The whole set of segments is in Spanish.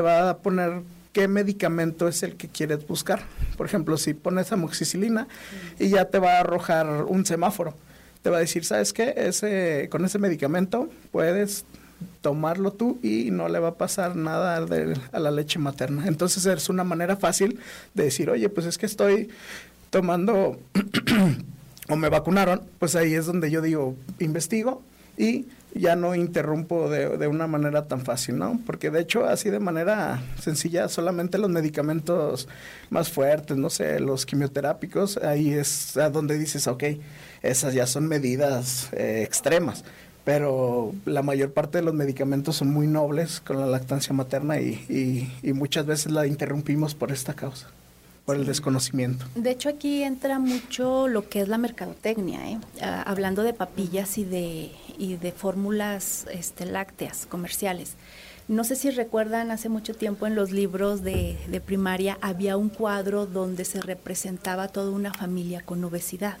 va a poner qué medicamento es el que quieres buscar. Por ejemplo, si pones amoxicilina y ya te va a arrojar un semáforo. Te va a decir, ¿sabes qué? Con ese medicamento puedes tomarlo tú y no le va a pasar nada a la leche materna. Entonces es una manera fácil de decir, oye, pues es que estoy tomando o me vacunaron, pues ahí es donde yo digo, investigo y ya no interrumpo de una manera tan fácil, ¿no? Porque de hecho así de manera sencilla solamente los medicamentos más fuertes, no sé, los quimioterápicos, ahí es a donde dices, ok, esas ya son medidas extremas, pero la mayor parte de los medicamentos son muy nobles con la lactancia materna y muchas veces la interrumpimos por esta causa, por el desconocimiento. De hecho, aquí entra mucho lo que es la mercadotecnia, hablando de papillas y de fórmulas lácteas comerciales. No sé si recuerdan, hace mucho tiempo en los libros de primaria había un cuadro donde se representaba toda una familia con obesidad.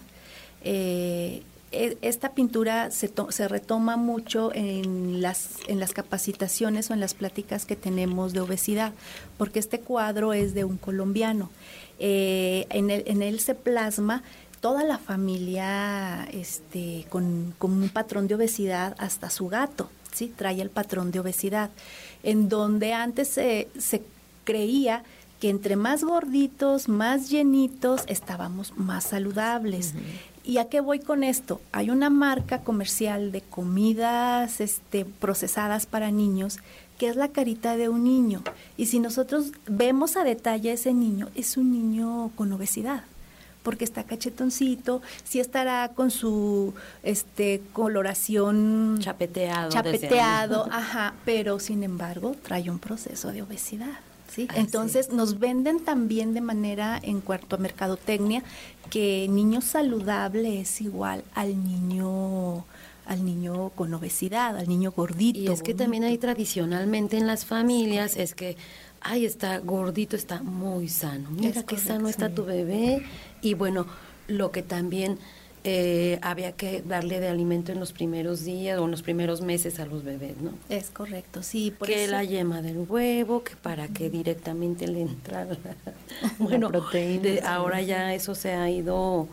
Esta pintura se retoma mucho en las capacitaciones o en las pláticas que tenemos de obesidad, porque este cuadro es de un colombiano. En él se plasma toda la familia con un patrón de obesidad, hasta su gato, ¿sí? Trae el patrón de obesidad, en donde antes se creía que entre más gorditos, más llenitos, estábamos más saludables. Uh-huh. ¿Y a qué voy con esto? Hay una marca comercial de comidas procesadas para niños, que es la carita de un niño. Y si nosotros vemos a detalle a ese niño, es un niño con obesidad, porque está cachetoncito, sí estará con su coloración chapeteado, ajá, pero sin embargo trae un proceso de obesidad. ¿Sí? Entonces nos venden también de manera, en cuanto a mercadotecnia, que niño saludable es igual al niño con obesidad, al niño gordito. Y es que también hay tradicionalmente en las familias, es que, ay, está gordito, está muy sano, mira qué sano está tu bebé. Y bueno, lo que también había que darle de alimento en los primeros días o en los primeros meses a los bebés, ¿no? Es correcto, sí. Por que eso, la yema del huevo, que para que directamente le entrara bueno, la proteína. Ahora ya eso se ha ido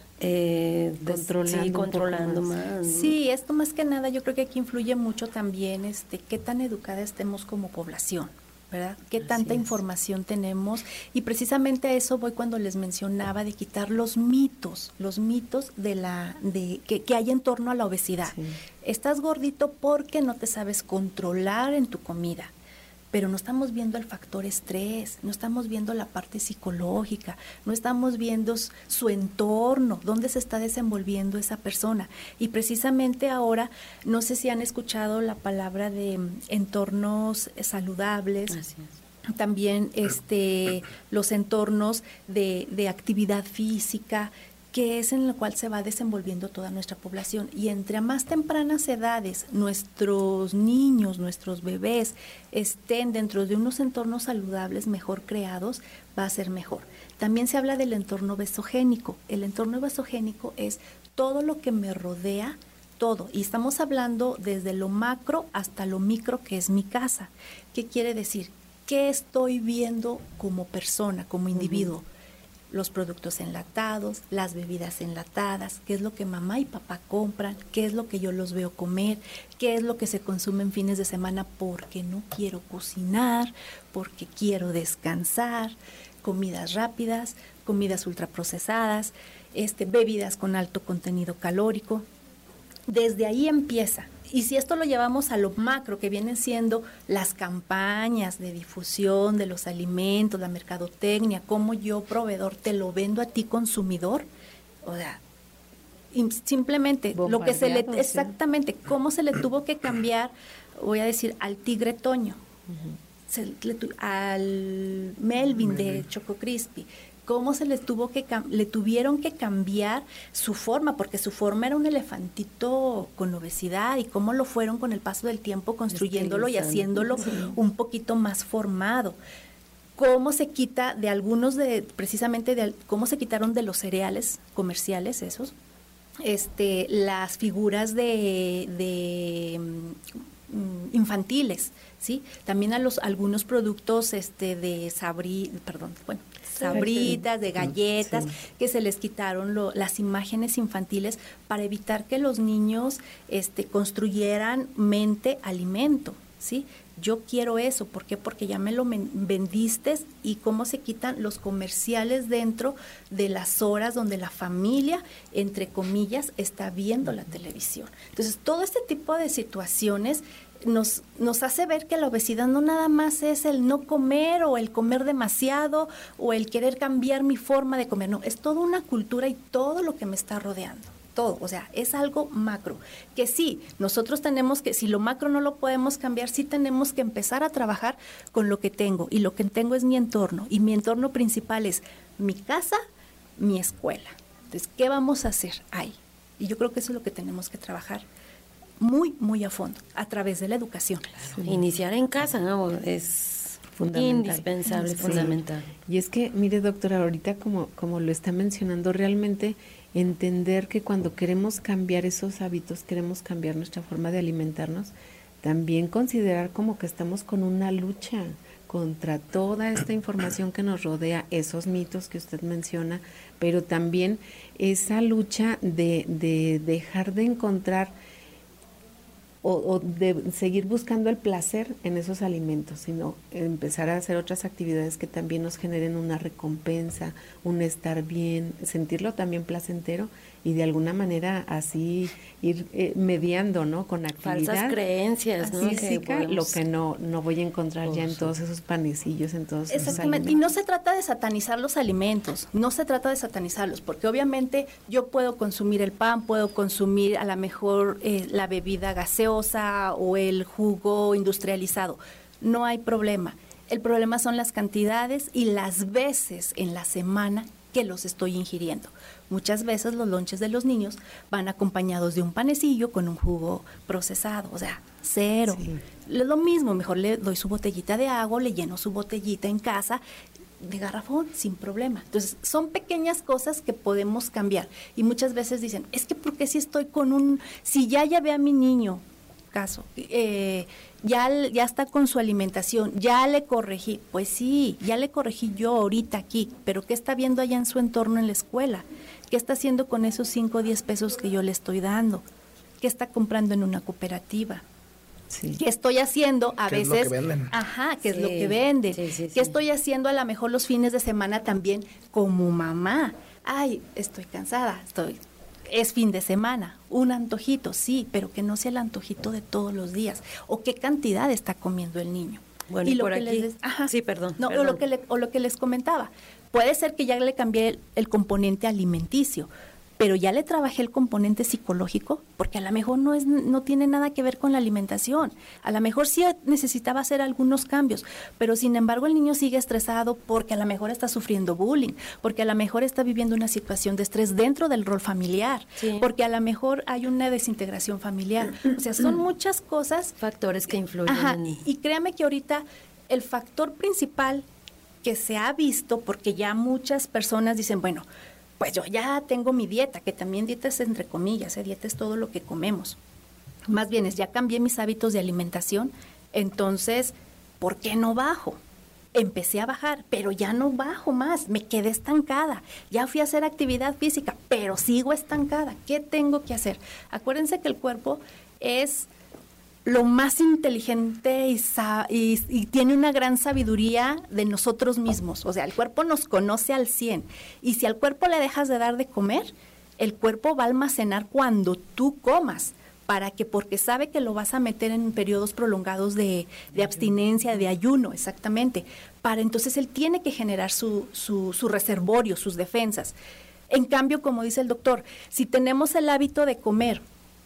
controlando más. Sí, esto más que nada yo creo que aquí influye mucho también qué tan educada estemos como población, ¿verdad? ¿Qué tanta información tenemos? Y precisamente a eso voy cuando les mencionaba de quitar los mitos que hay en torno a la obesidad. Sí. Estás gordito porque no te sabes controlar en tu comida, pero no estamos viendo el factor estrés, no estamos viendo la parte psicológica, no estamos viendo su entorno, dónde se está desenvolviendo esa persona. Y precisamente ahora, no sé si han escuchado la palabra de entornos saludables. Así es. También los entornos de actividad física, que es en el cual se va desenvolviendo toda nuestra población. Y entre más tempranas edades nuestros niños, nuestros bebés estén dentro de unos entornos saludables mejor creados, va a ser mejor. También se habla del entorno obesogénico. El entorno obesogénico es todo lo que me rodea, todo. Y estamos hablando desde lo macro hasta lo micro, que es mi casa. ¿Qué quiere decir? ¿Qué estoy viendo como persona, como individuo? Uh-huh. Los productos enlatados, las bebidas enlatadas, qué es lo que mamá y papá compran, qué es lo que yo los veo comer, qué es lo que se consume en fines de semana porque no quiero cocinar, porque quiero descansar, comidas rápidas, comidas ultraprocesadas, bebidas con alto contenido calórico. Desde ahí empieza. Y si esto lo llevamos a lo macro, que vienen siendo las campañas de difusión de los alimentos, la mercadotecnia, cómo yo, proveedor, te lo vendo a ti, consumidor, o sea, simplemente lo que exactamente, cómo se le tuvo que cambiar, voy a decir, al Tigre Toño, al Melvin de Choco Crispy, cómo se le tuvieron que cambiar su forma, porque su forma era un elefantito con obesidad, y cómo lo fueron con el paso del tiempo construyéndolo y haciéndolo un poquito más formado. Cómo se quita de algunos cómo se quitaron de los cereales comerciales esos, las figuras de infantiles, ¿sí? También a algunos productos de sabritas, de galletas, que se les quitaron las imágenes infantiles para evitar que los niños construyeran mente-alimento, ¿sí? Yo quiero eso, ¿por qué? Porque ya me lo vendiste, y cómo se quitan los comerciales dentro de las horas donde la familia, entre comillas, está viendo la televisión. Entonces, todo este tipo de situaciones nos hace ver que la obesidad no nada más es el no comer o el comer demasiado o el querer cambiar mi forma de comer, no, es toda una cultura y todo lo que me está rodeando. Todo, o sea, es algo macro, que sí, nosotros tenemos que, si lo macro no lo podemos cambiar, sí tenemos que empezar a trabajar con lo que tengo, y lo que tengo es mi entorno, y mi entorno principal es mi casa, mi escuela. Entonces, ¿qué vamos a hacer ahí? Y yo creo que eso es lo que tenemos que trabajar muy, muy a fondo, a través de la educación. Claro. Sí. Iniciar en casa, ¿no? Es indispensable, fundamental. Y es que, mire, doctora, ahorita como lo está mencionando, realmente entender que cuando queremos cambiar esos hábitos, queremos cambiar nuestra forma de alimentarnos, también considerar como que estamos con una lucha contra toda esta información que nos rodea, esos mitos que usted menciona, pero también esa lucha de dejar de encontrar o de seguir buscando el placer en esos alimentos, sino empezar a hacer otras actividades que también nos generen una recompensa, un estar bien, sentirlo también placentero, y de alguna manera así ir mediando, ¿no? Con actividad. Falsas creencias, ¿no? Física, lo que no voy a encontrar ya en todos esos panecillos, en todos esos alimentos. Y no se trata de satanizar los alimentos, no se trata de satanizarlos, porque obviamente yo puedo consumir el pan, puedo consumir a lo mejor la bebida gaseosa o el jugo industrializado, no hay problema. El problema son las cantidades y las veces en la semana que los estoy ingiriendo. Muchas veces los lonches de los niños van acompañados de un panecillo con un jugo procesado, o sea, cero. Sí. Lo mismo, mejor le doy su botellita de agua, le lleno su botellita en casa de garrafón, sin problema. Entonces, son pequeñas cosas que podemos cambiar. Y muchas veces dicen, es que ¿por qué si estoy si ya llevé a mi niño, ya está con su alimentación, ya le corregí? Pues sí, ya le corregí yo ahorita aquí, pero ¿qué está viendo allá en su entorno en la escuela? ¿Qué está haciendo con esos 5 o 10 pesos que yo le estoy dando? ¿Qué está comprando en una cooperativa? Sí. ¿Qué estoy haciendo a veces? Es lo que venden. Ajá, ¿qué es lo que venden? ¿Qué estoy haciendo a lo mejor los fines de semana también como mamá? Ay, estoy cansada, es fin de semana, un antojito, sí, pero que no sea el antojito de todos los días. ¿O qué cantidad está comiendo el niño? Bueno, y lo por que aquí, sí, perdón. No, perdón. Lo que les comentaba, puede ser que ya le cambié el componente alimenticio, pero ya le trabajé el componente psicológico, porque a lo mejor no tiene nada que ver con la alimentación. A lo mejor sí necesitaba hacer algunos cambios, pero sin embargo el niño sigue estresado porque a lo mejor está sufriendo bullying, porque a lo mejor está viviendo una situación de estrés dentro del rol familiar, porque a lo mejor hay una desintegración familiar. O sea, son muchas cosas. Factores que influyen. Ajá, y créame que ahorita el factor principal que se ha visto, porque ya muchas personas dicen, bueno, pues yo ya tengo mi dieta, que también dieta es entre comillas, dieta es todo lo que comemos. Más bien ya cambié mis hábitos de alimentación, entonces, ¿por qué no bajo? Empecé a bajar, pero ya no bajo más, me quedé estancada. Ya fui a hacer actividad física, pero sigo estancada. ¿Qué tengo que hacer? Acuérdense que el cuerpo es lo más inteligente y tiene una gran sabiduría de nosotros mismos. O sea, el cuerpo nos conoce al 100. Y si al cuerpo le dejas de dar de comer, el cuerpo va a almacenar cuando tú comas. Porque sabe que lo vas a meter en periodos prolongados de abstinencia, de ayuno, exactamente. Entonces él tiene que generar su reservorio, sus defensas. En cambio, como dice el doctor, si tenemos el hábito de comer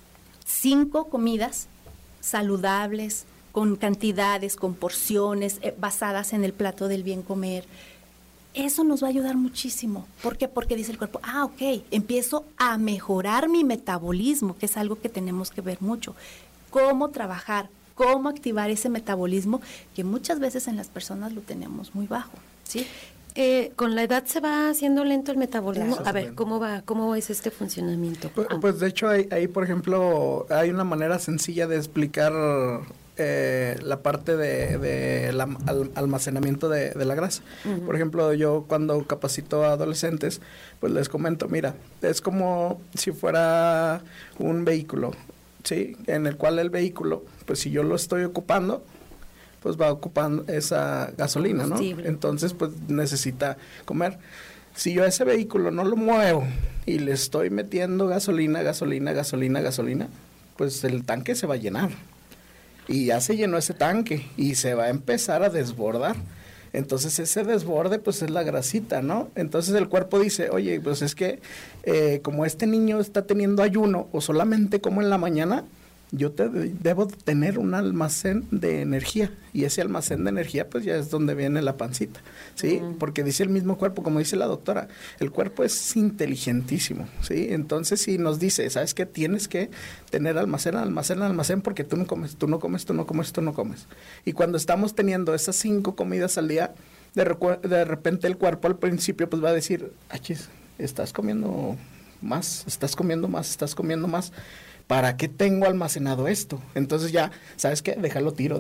5 comidas saludables, con cantidades, con porciones, basadas en el plato del bien comer, eso nos va a ayudar muchísimo. ¿Por qué? Porque dice el cuerpo, ok, empiezo a mejorar mi metabolismo, que es algo que tenemos que ver mucho. Cómo trabajar, cómo activar ese metabolismo, que muchas veces en las personas lo tenemos muy bajo, ¿sí? con la edad se va haciendo lento el metabolismo. Claro. A ver, ¿cómo es este funcionamiento? Pues de hecho ahí, por ejemplo, hay una manera sencilla de explicar la parte de almacenamiento de la grasa. Uh-huh. Por ejemplo, yo cuando capacito a adolescentes, pues les comento, mira, es como si fuera un vehículo, ¿sí? En el cual el vehículo, pues si yo lo estoy ocupando, pues va ocupando esa gasolina, ¿no? Entonces, pues necesita comer. Si yo a ese vehículo no lo muevo y le estoy metiendo gasolina, pues el tanque se va a llenar. Y ya se llenó ese tanque y se va a empezar a desbordar. Entonces ese desborde pues es la grasita, ¿no? Entonces el cuerpo dice, oye, pues es que como este niño está teniendo ayuno o solamente como en la mañana, yo debo tener un almacén de energía, y ese almacén de energía pues ya es donde viene la pancita, ¿sí? Uh-huh. Porque dice el mismo cuerpo, como dice la doctora, el cuerpo es inteligentísimo, ¿sí? Entonces si nos dice, ¿sabes qué? Tienes que tener almacén, porque tú no comes. Y cuando estamos teniendo esas 5 comidas al día, de repente el cuerpo al principio pues va a decir, achis, estás comiendo más. ¿Para qué tengo almacenado esto? Entonces ya, ¿sabes qué? Déjalo tiro.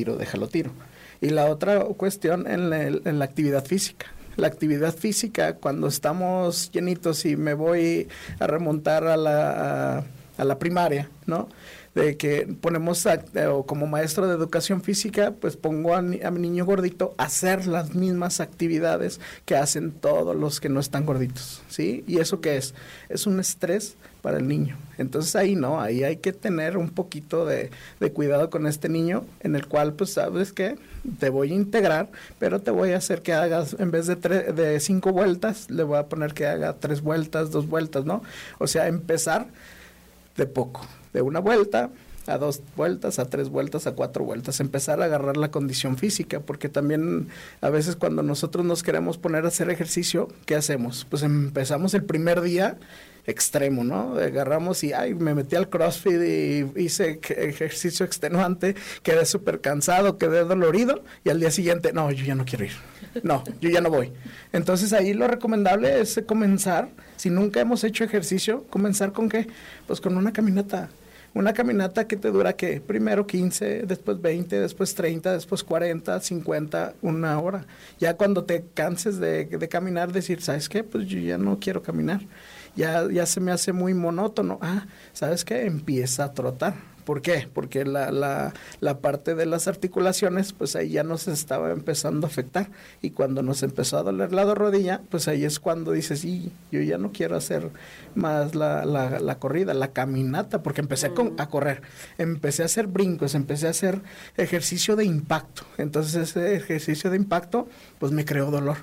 Y la otra cuestión en la actividad física. La actividad física, cuando estamos llenitos y me voy a remontar a la primaria, ¿no? De que ponemos, como maestro de educación física, pues pongo a mi niño gordito a hacer las mismas actividades que hacen todos los que no están gorditos, ¿sí? ¿Y eso qué es? Es un estrés para el niño. Entonces ahí hay que tener un poquito de cuidado con este niño, en el cual, pues, ¿sabes qué? Te voy a integrar, pero te voy a hacer que hagas, en vez de 5 vueltas, le voy a poner que haga 3 vueltas, 2 vueltas, ¿no? O sea, empezar de poco, de 1 vuelta a 2 vueltas, a 3 vueltas, a 4 vueltas, empezar a agarrar la condición física, porque también a veces cuando nosotros nos queremos poner a hacer ejercicio, ¿qué hacemos? Pues empezamos el primer día extremo, ¿no? Agarramos y me metí al CrossFit y hice ejercicio extenuante, quedé súper cansado, quedé dolorido, y al día siguiente, no, yo ya no quiero ir. No, yo ya no voy. Entonces ahí lo recomendable es comenzar, si nunca hemos hecho ejercicio, comenzar ¿con qué? Pues con una caminata. Una caminata que te dura, ¿qué? Primero 15, después 20, después 30, después 40, 50, 1 hora. Ya cuando te canses de caminar, decir, ¿sabes qué? Pues yo ya no quiero caminar. Ya se me hace muy monótono. ¿Sabes qué? Empieza a trotar. ¿Por qué? Porque la parte de las articulaciones, pues ahí ya nos estaba empezando a afectar. Y cuando nos empezó a doler la rodilla, pues ahí es cuando dices, yo ya no quiero hacer más la corrida, la caminata, porque empecé a correr. Empecé a hacer brincos, empecé a hacer ejercicio de impacto. Entonces ese ejercicio de impacto, pues me creó dolor.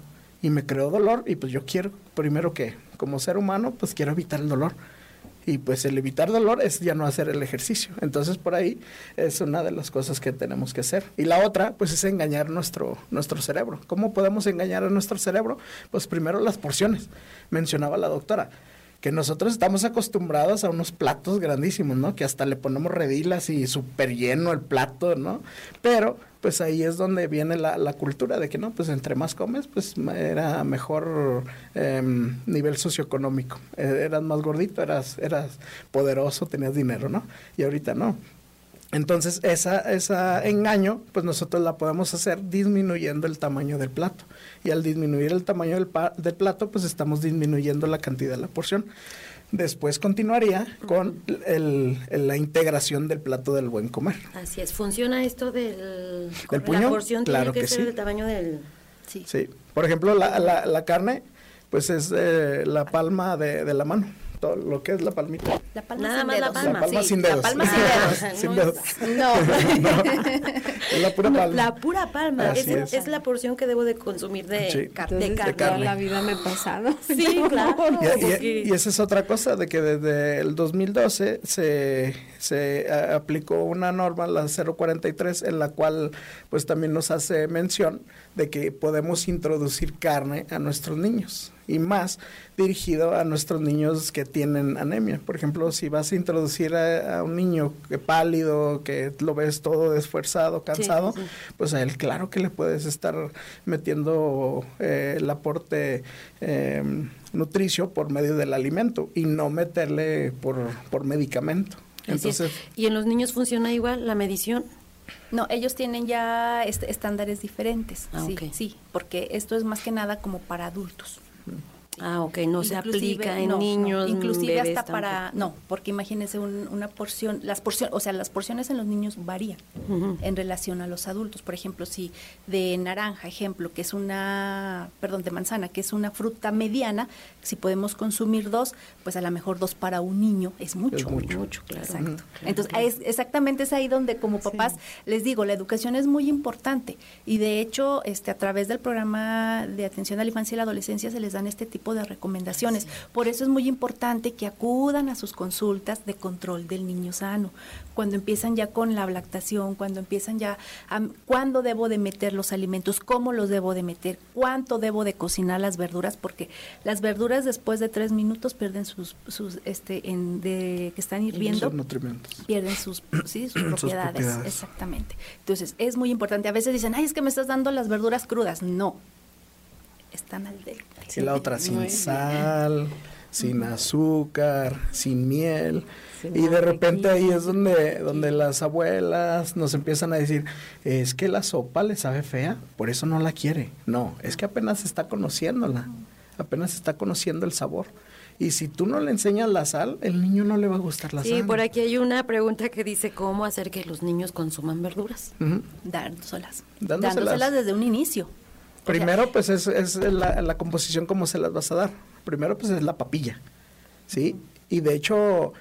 Y pues yo quiero, primero que, como ser humano, pues quiero evitar el dolor. Y pues el evitar dolor es ya no hacer el ejercicio. Entonces por ahí es una de las cosas que tenemos que hacer. Y la otra, pues es engañar nuestro cerebro. ¿Cómo podemos engañar a nuestro cerebro? Pues primero las porciones. Mencionaba la doctora que nosotros estamos acostumbrados a unos platos grandísimos, ¿no? Que hasta le ponemos redilas y súper lleno el plato, ¿no? Pero pues ahí es donde viene la cultura de que no, pues entre más comes, pues era mejor nivel socioeconómico. Eras más gordito, eras poderoso, tenías dinero, ¿no? Y ahorita no. Entonces, esa engaño, pues nosotros la podemos hacer disminuyendo el tamaño del plato. Y al disminuir el tamaño del plato, pues estamos disminuyendo la cantidad de la porción. Después continuaría con la integración del plato del buen comer. Así es. ¿Funciona esto del puño? La porción claro tiene que ser sí. del tamaño del... Sí. Por ejemplo, la carne, pues es la palma de la mano. Todo lo que es la palmita. La palma Nada sin más dedos. la palma. La palma sí, sin dedos. La palma sin dedos. Sin dedos. No. Es la pura palma. La pura palma. Así Es la porción que debo de consumir de carne. Entonces, toda la vida me he pasado. Sí, claro. Y esa es otra cosa, de que desde el 2012 se aplicó una norma, la 043, en la cual pues también nos hace mención de que podemos introducir carne a nuestros niños. y más dirigido a nuestros niños que tienen anemia. Por ejemplo, si vas a introducir a un niño que pálido, que lo ves todo esfuerzado, cansado, pues a él claro que le puedes estar metiendo el aporte nutricio por medio del alimento y no meterle por medicamento. Entonces, ¿y en los niños funciona igual la medición? No, ellos tienen ya estándares diferentes, sí, porque esto es más que nada como para adultos. No se aplica en niños, inclusive bebés hasta para, porque imagínense una porción, las porciones en los niños varían en relación a los adultos. Por ejemplo, si de naranja, que es de manzana, que es una fruta mediana, si podemos consumir 2, pues a lo mejor 2 para un niño es mucho. Es mucho, claro. Exacto. Entonces, exactamente es ahí donde como papás les digo, la educación es muy importante y de hecho, a través del programa de atención a la infancia y la adolescencia se les dan este tipo de recomendaciones. Por eso es muy importante que acudan a sus consultas de control del niño sano. Cuando empiezan ya con la lactación, cuando empiezan ya cuándo debo de meter los alimentos, cómo los debo de meter, cuánto debo de cocinar las verduras, porque las verduras después de 3 minutos pierden que están hirviendo, sus nutrimentos. Pierden sus propiedades. Exactamente. Entonces, es muy importante. A veces dicen, es que me estás dando las verduras crudas. No. Están al dente. Y la otra sin sal, sin azúcar, sin miel. Y de repente ahí es donde las abuelas nos empiezan a decir, es que la sopa le sabe fea, por eso no la quiere. No, es que apenas está conociéndola, apenas está conociendo el sabor. Y si tú no le enseñas la sal, el niño no le va a gustar la sal. Sí, por aquí hay una pregunta que dice, ¿cómo hacer que los niños consuman verduras? Dándoselas desde un inicio. Primero, pues es la composición como se las vas a dar. Primero, pues es la papilla, ¿sí? Y de hecho,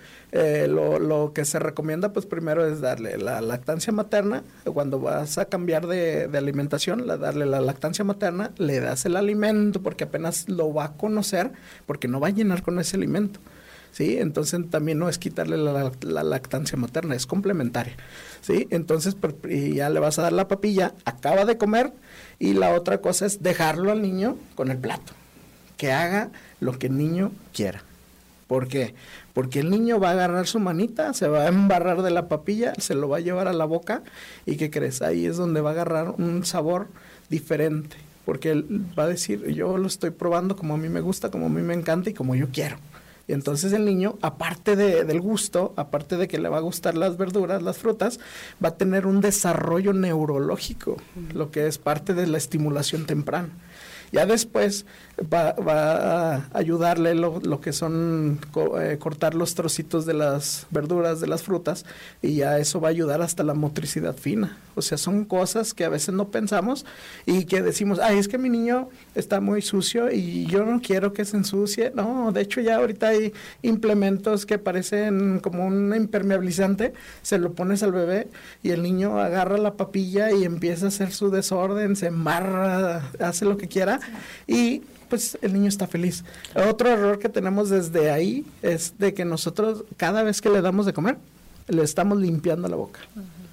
lo que se recomienda, pues primero es darle la lactancia materna. Cuando vas a cambiar de alimentación, darle la lactancia materna, le das el alimento porque apenas lo va a conocer, porque no va a llenar con ese alimento. ¿Sí? Entonces también no es quitarle la lactancia materna, es complementaria, ¿sí? Entonces y ya le vas a dar la papilla, acaba de comer, y la otra cosa es dejarlo al niño con el plato, que haga lo que el niño quiera. ¿Por qué? Porque el niño va a agarrar su manita, se va a embarrar de la papilla, se lo va a llevar a la boca, y ¿qué crees? Ahí es donde va a agarrar un sabor diferente, porque él va a decir, yo lo estoy probando como a mí me gusta, como a mí me encanta y como yo quiero. Y entonces el niño, aparte del gusto, aparte de que le va a gustar las verduras, las frutas, va a tener un desarrollo neurológico, lo que es parte de la estimulación temprana. Ya después va a ayudarle lo que son cortar los trocitos de las verduras, de las frutas, y ya eso va a ayudar hasta la motricidad fina. O sea, son cosas que a veces no pensamos y que decimos, es que mi niño está muy sucio y yo no quiero que se ensucie. No, de hecho ya ahorita hay implementos que parecen como un impermeabilizante, se lo pones al bebé y el niño agarra la papilla y empieza a hacer su desorden, se embarra, hace lo que quiera y pues el niño está feliz. Otro error que tenemos desde ahí es de que nosotros cada vez que le damos de comer, le estamos limpiando la boca.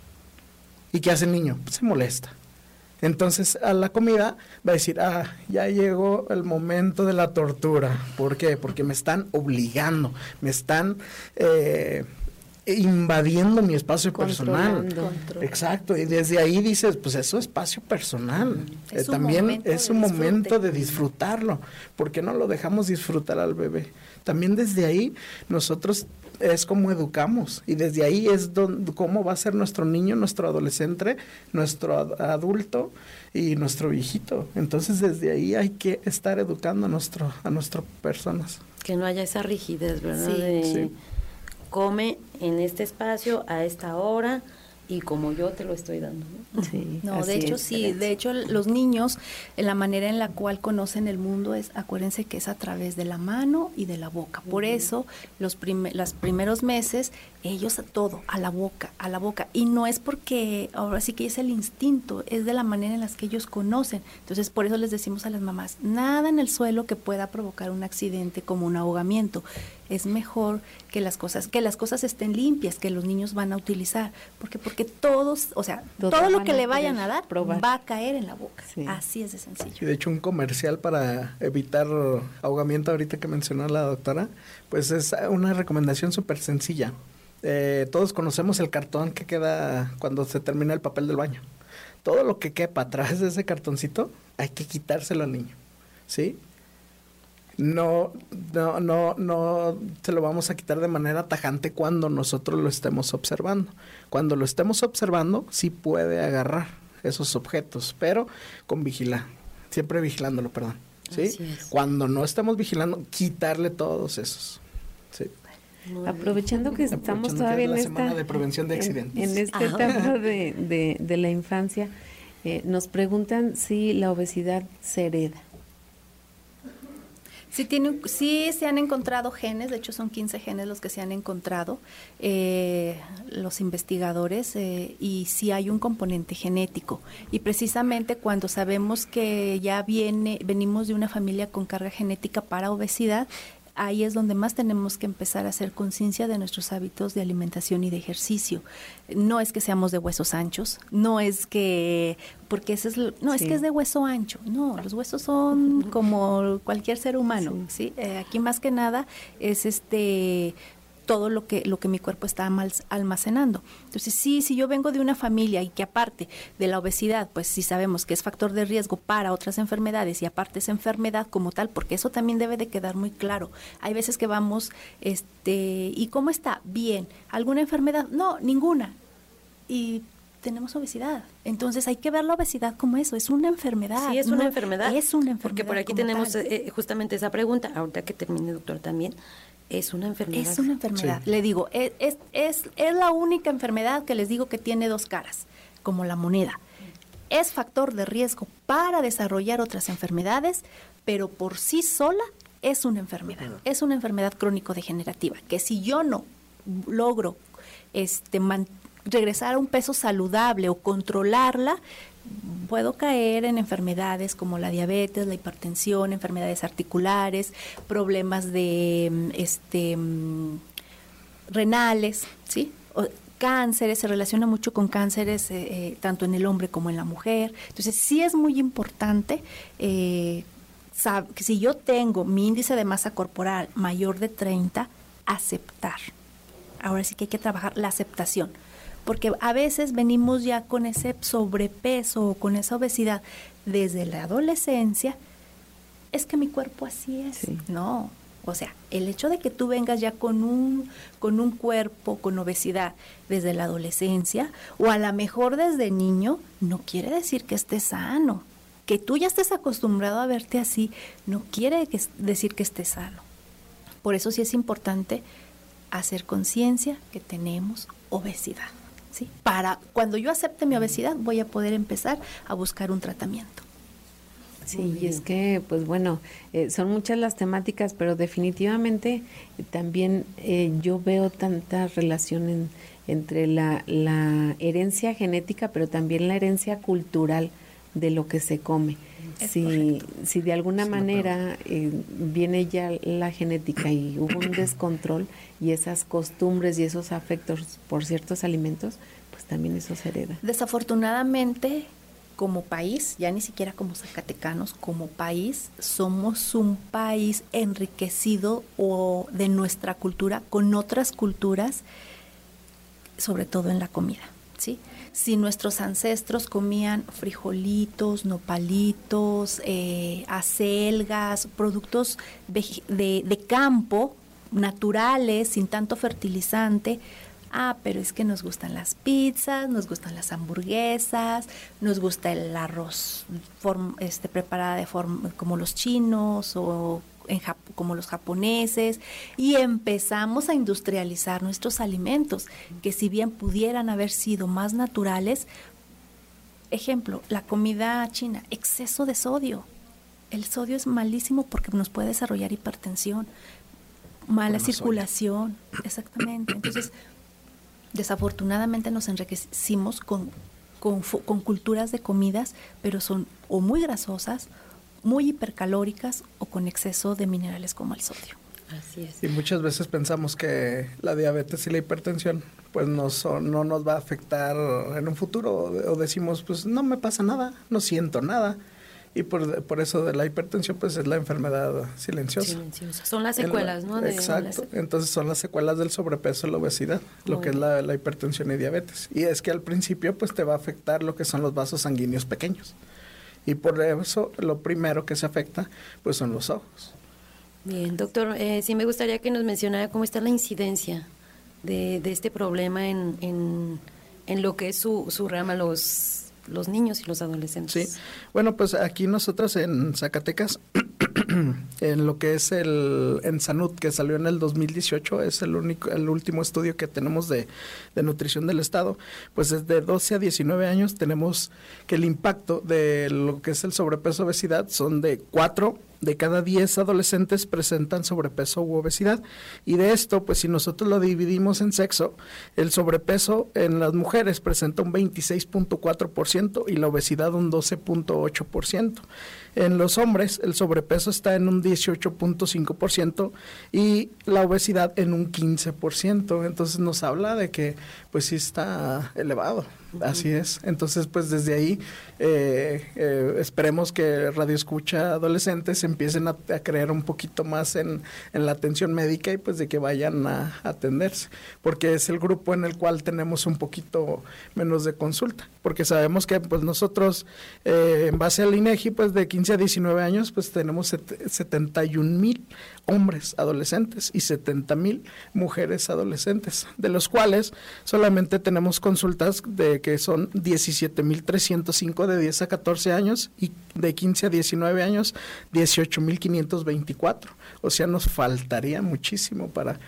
¿Y qué hace el niño? Pues se molesta. Entonces a la comida va a decir, ya llegó el momento de la tortura. ¿Por qué? Porque me están obligando, me están invadiendo mi espacio personal. Exacto, y desde ahí dices, pues eso es espacio personal. También es un momento de disfrutarlo. ¿Por qué no lo dejamos disfrutar al bebé? También desde ahí nosotros es como educamos, y desde ahí es cómo va a ser nuestro niño, nuestro adolescente, nuestro adulto y nuestro viejito. Entonces desde ahí hay que estar educando a nuestras personas. Que no haya esa rigidez, ¿verdad? Sí. Come en este espacio a esta hora y como yo te lo estoy dando, ¿no? Sí, no, de hecho sí, de hecho los niños, la manera en la cual conocen el mundo acuérdense que es a través de la mano y de la boca. Por eso los primeros meses ellos todo a la boca, y no es porque ahora sí que es el instinto, es de la manera en la que ellos conocen. Entonces por eso les decimos a las mamás, nada en el suelo que pueda provocar un accidente como un ahogamiento. es mejor que las cosas estén limpias, que los niños van a utilizar, porque todos, o sea, todo lo que le vayan a dar va a caer en la boca. Sí. Así es de sencillo. Y de hecho un comercial para evitar ahogamiento, ahorita que mencionó la doctora, pues es una recomendación súper sencilla. Todos conocemos el cartón que queda cuando se termina el papel del baño. Todo lo que quepa atrás de ese cartoncito hay que quitárselo al niño, ¿sí? No se lo vamos a quitar de manera tajante cuando nosotros lo estemos observando. Cuando lo estemos observando, sí puede agarrar esos objetos, pero con siempre vigilándolo, perdón, ¿sí? Cuando no estemos vigilando, quitarle todos esos, ¿sí? Aprovechando que estamos todavía en la esta semana de prevención de accidentes. En esta etapa de la infancia, nos preguntan si la obesidad se hereda. Sí se han encontrado genes, de hecho son 15 genes los que se han encontrado los investigadores, y sí hay un componente genético. Y precisamente cuando sabemos que ya venimos de una familia con carga genética para obesidad, ahí es donde más tenemos que empezar a hacer conciencia de nuestros hábitos de alimentación y de ejercicio. No es que seamos de huesos anchos, no es que, porque ese es, es que es de hueso ancho. No, los huesos son como cualquier ser humano, ¿sí? Aquí más que nada es todo lo que mi cuerpo está almacenando. Entonces, si yo vengo de una familia y que aparte de la obesidad, pues sí sabemos que es factor de riesgo para otras enfermedades y aparte es enfermedad como tal, porque eso también debe de quedar muy claro. Hay veces que vamos, ¿y cómo está? Bien. ¿Alguna enfermedad? No, ninguna. Y tenemos obesidad. Entonces hay que ver la obesidad como eso, es una enfermedad. Sí, es una enfermedad. Es una enfermedad. Porque por aquí tenemos justamente esa pregunta, ahorita que termine, doctor, también. Es una enfermedad. Es una enfermedad. Sí. Le digo, es la única enfermedad que les digo que tiene dos caras, como la moneda. Es factor de riesgo para desarrollar otras enfermedades, pero por sí sola es una enfermedad. Es una enfermedad crónico-degenerativa, que si yo no logro regresar a un peso saludable o controlarla, puedo caer en enfermedades como la diabetes, la hipertensión, enfermedades articulares, problemas de renales, ¿sí? Cánceres, se relaciona mucho con cánceres tanto en el hombre como en la mujer. Entonces, sí es muy importante que si yo tengo mi índice de masa corporal mayor de 30, aceptar. Ahora sí que hay que trabajar la aceptación. Porque a veces venimos ya con ese sobrepeso o con esa obesidad desde la adolescencia, es que mi cuerpo así es. Sí. No, o sea, el hecho de que tú vengas ya con un cuerpo con obesidad desde la adolescencia o a lo mejor desde niño, no quiere decir que estés sano. Que tú ya estés acostumbrado a verte así, no quiere decir que estés sano. Por eso sí es importante hacer conciencia que tenemos obesidad. ¿Sí? Para cuando yo acepte mi obesidad voy a poder empezar a buscar un tratamiento. Sí, y es que, pues bueno, son muchas las temáticas, pero definitivamente también yo veo tanta relación entre la herencia genética, pero también la herencia cultural de lo que se come. Si de alguna manera viene ya la genética y hubo un descontrol y esas costumbres y esos afectos por ciertos alimentos, pues también eso se hereda. Desafortunadamente, como país, ya ni siquiera como zacatecanos, como país, somos un país enriquecido de nuestra cultura con otras culturas, sobre todo en la comida, ¿sí? Si nuestros ancestros comían frijolitos, nopalitos, acelgas, productos de campo, naturales, sin tanto fertilizante, pero es que nos gustan las pizzas, nos gustan las hamburguesas, nos gusta el arroz preparada de forma como los chinos o como los japoneses, y empezamos a industrializar nuestros alimentos, que si bien pudieran haber sido más naturales, ejemplo, la comida china, exceso de sodio. El sodio es malísimo porque nos puede desarrollar hipertensión, mala circulación, exactamente. Entonces, desafortunadamente nos enriquecimos con culturas de comidas, pero son o muy grasosas, muy hipercalóricas o con exceso de minerales como el sodio. Así es. Y muchas veces pensamos que la diabetes y la hipertensión pues no nos va a afectar en un futuro, o decimos pues no me pasa nada, no siento nada. Y por eso de la hipertensión pues es la enfermedad silenciosa. Son las secuelas, ¿no? Exacto. Entonces son las secuelas del sobrepeso, la obesidad, lo que es la hipertensión y diabetes. Y es que al principio pues te va a afectar lo que son los vasos sanguíneos pequeños. Y por eso lo primero que se afecta pues son los ojos. Bien, doctor, sí me gustaría que nos mencionara cómo está la incidencia de este problema en lo que es su rama, los niños y los adolescentes. Sí, bueno, pues aquí nosotros en Zacatecas, en lo que es en Sanud, que salió en el 2018, es el último estudio que tenemos de nutrición del estado, pues desde 12 a 19 años tenemos que el impacto de lo que es el sobrepeso, obesidad, son de 4 de cada 10 adolescentes presentan sobrepeso u obesidad. Y de esto, pues si nosotros lo dividimos en sexo, el sobrepeso en las mujeres presenta un 26.4% y la obesidad un 12.8%. En los hombres, el sobrepeso está en un 18.5% y la obesidad en un 15%. Entonces nos habla de que pues sí está elevado. Así es. Entonces, pues desde ahí esperemos que Radio Escucha adolescentes empiecen a creer un poquito más en la atención médica y pues de que vayan a atenderse, porque es el grupo en el cual tenemos un poquito menos de consulta, porque sabemos que pues nosotros en base al INEGI pues de 15 a 19 años pues tenemos 71,000 hombres adolescentes y 70,000 mujeres adolescentes, de los cuales solamente tenemos consultas de que son 17,305 de 10 a 14 años y de 15 a 19 años 18,524. O sea, nos faltaría muchísimo para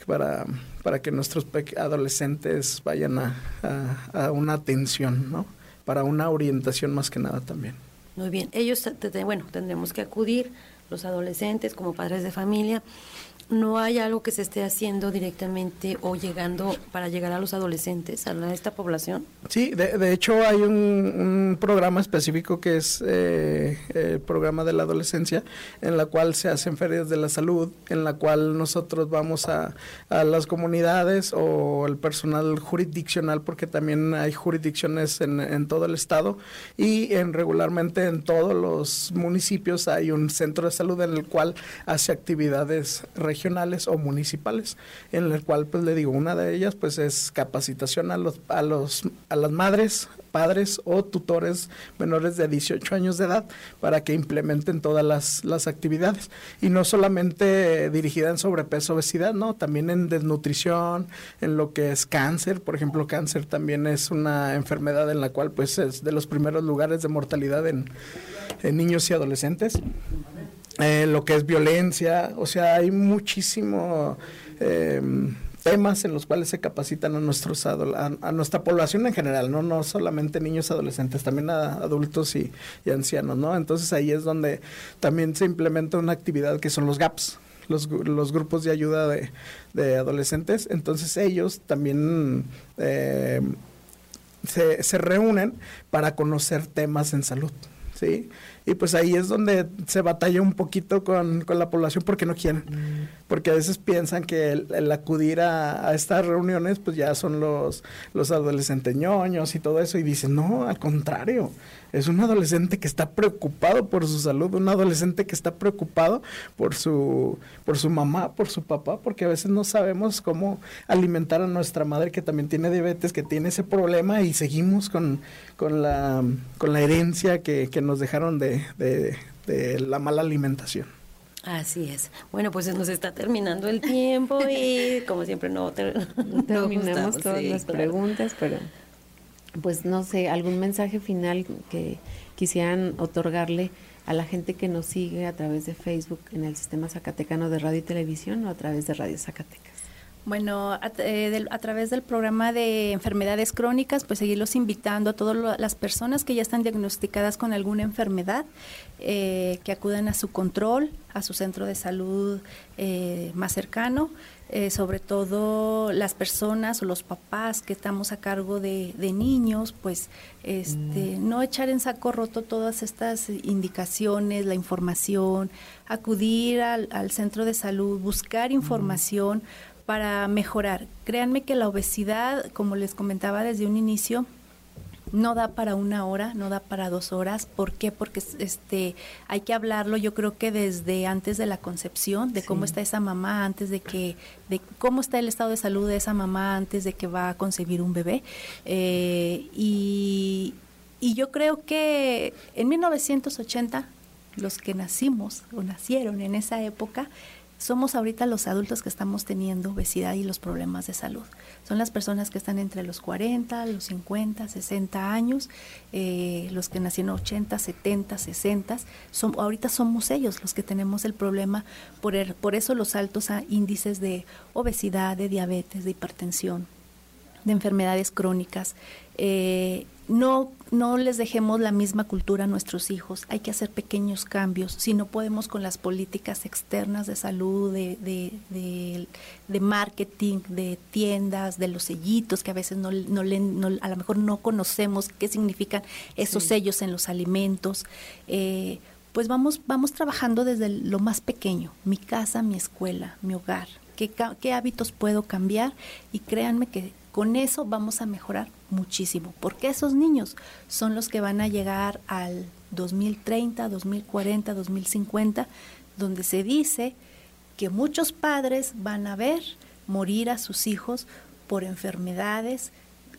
que nuestros adolescentes vayan a una atención, ¿no? Para una orientación más que nada también. Muy bien. Ellos, tendremos que acudir, los adolescentes como padres de familia. ¿No hay algo que se esté haciendo directamente o para llegar a los adolescentes, a esta población? Sí, de hecho hay un programa específico que es el programa de la adolescencia, en la cual se hacen ferias de la salud, en la cual nosotros vamos a las comunidades o el personal jurisdiccional, porque también hay jurisdicciones en todo el estado y regularmente en todos los municipios hay un centro de salud en el cual hace actividades regionales o municipales, en el cual pues le digo, una de ellas pues es capacitación a las madres, padres o tutores menores de 18 años de edad para que implementen todas las actividades, y no solamente dirigida en sobrepeso, obesidad, no, también en desnutrición, en lo que es cáncer. Por ejemplo, cáncer también es una enfermedad en la cual pues es de los primeros lugares de mortalidad en niños y adolescentes. Lo que es violencia, o sea, hay muchísimo temas en los cuales se capacitan a nuestra población en general, no solamente niños, adolescentes, también a adultos y ancianos, ¿no? Entonces ahí es donde también se implementa una actividad que son los GAPS, los grupos de ayuda de adolescentes. Entonces ellos también se reúnen para conocer temas en salud, ¿sí? Y pues ahí es donde se batalla un poquito con la población, porque no quieren, porque a veces piensan que el acudir a estas reuniones pues ya son los adolescentes ñoños y todo eso, y dicen, no, al contrario, es un adolescente que está preocupado por su salud, un adolescente que está preocupado por su mamá, por su papá, porque a veces no sabemos cómo alimentar a nuestra madre que también tiene diabetes, que tiene ese problema, y seguimos con la herencia que nos dejaron de la mala alimentación. Así es. Bueno, pues nos está terminando el tiempo y como siempre no terminamos todas las preguntas, pero pues no sé, algún mensaje final que quisieran otorgarle a la gente que nos sigue a través de Facebook en el Sistema Zacatecano de Radio y Televisión o a través de Radio Zacatecas. Bueno, a través del programa de enfermedades crónicas, pues seguirlos invitando a todas las personas que ya están diagnosticadas con alguna enfermedad, que acudan a su control, a su centro de salud más cercano, sobre todo las personas o los papás que estamos a cargo de niños, pues no echar en saco roto todas estas indicaciones, la información, acudir al centro de salud, buscar información para mejorar. Créanme que la obesidad, como les comentaba desde un inicio, no da para 1 hora, no da para 2 horas. ¿Por qué? Porque hay que hablarlo, yo creo que desde antes de la concepción, de cómo está esa mamá antes de cómo está el estado de salud de esa mamá antes de que va a concebir un bebé. Y yo creo que en 1980, los que nacimos o nacieron en esa época, somos ahorita los adultos que estamos teniendo obesidad y los problemas de salud. Son las personas que están entre los 40, los 50, 60 años, los que nacieron 80, 70, 60. Ahorita somos ellos los que tenemos el problema, por eso los altos índices de obesidad, de diabetes, de hipertensión, de enfermedades crónicas. No les dejemos la misma cultura a nuestros hijos. Hay que hacer pequeños cambios. Si no podemos con las políticas externas de salud, de marketing, de tiendas, de los sellitos, que a veces a lo mejor no conocemos qué significan esos sellos en los alimentos. Pues vamos trabajando desde lo más pequeño. Mi casa, mi escuela, mi hogar. ¿Qué hábitos puedo cambiar? Y créanme que con eso vamos a mejorar muchísimo, porque esos niños son los que van a llegar al 2030, 2040, 2050, donde se dice que muchos padres van a ver morir a sus hijos por enfermedades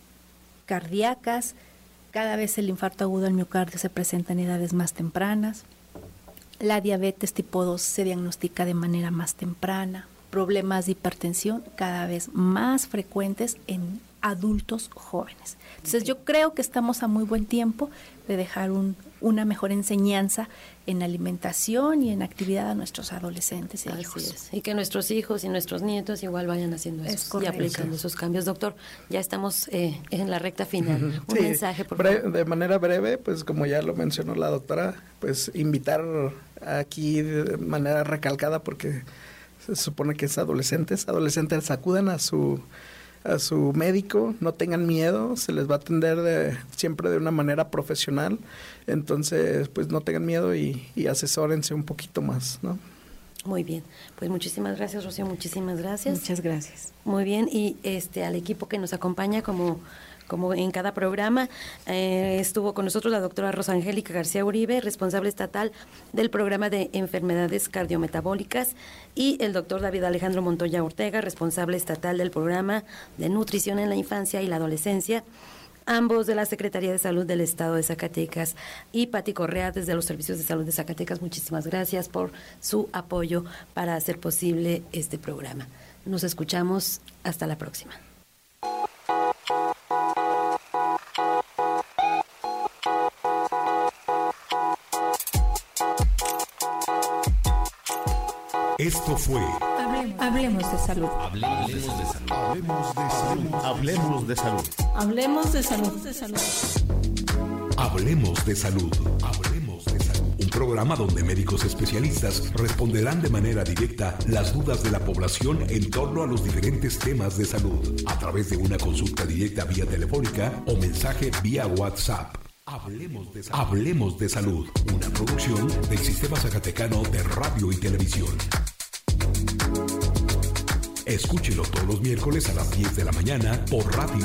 cardíacas. Cada vez el infarto agudo al miocardio se presenta en edades más tempranas. La diabetes tipo 2 se diagnostica de manera más temprana. Problemas de hipertensión cada vez más frecuentes en adultos jóvenes. Entonces yo creo que estamos a muy buen tiempo de dejar una mejor enseñanza en alimentación y en actividad a nuestros adolescentes y hijos. Así es. Y que nuestros hijos y nuestros nietos igual vayan haciendo eso y aplicando esos cambios. Doctor, ya estamos en la recta final. Un mensaje, por favor. De manera breve, pues como ya lo mencionó la doctora, pues invitar aquí de manera recalcada, porque se supone que es adolescentes, acudan a su médico, no tengan miedo, se les va a atender siempre de una manera profesional. Entonces, pues no tengan miedo y asesórense un poquito más, ¿no? Muy bien, pues muchísimas gracias, Rocío, muchísimas gracias. Muchas gracias. Muy bien, y al equipo que nos acompaña como en cada programa, estuvo con nosotros la doctora Rosa Angélica García Uribe, responsable estatal del programa de enfermedades cardiometabólicas, y el doctor David Alejandro Montoya Ortega, responsable estatal del programa de nutrición en la infancia y la adolescencia, ambos de la Secretaría de Salud del Estado de Zacatecas, y Pati Correa desde los Servicios de Salud de Zacatecas. Muchísimas gracias por su apoyo para hacer posible este programa. Nos escuchamos, hasta la próxima. Esto fue Hablemos de salud. Hablemos de salud. Hablemos de salud. Hablemos de salud. Hablemos de salud. Hablemos de salud. Un programa donde médicos especialistas responderán de manera directa las dudas de la población en torno a los diferentes temas de salud, a través de una consulta directa vía telefónica o mensaje vía WhatsApp. Hablemos de salud, una producción del Sistema Zacatecano de Radio y Televisión. Escúchelo todos los miércoles a las 10 de la mañana por Radio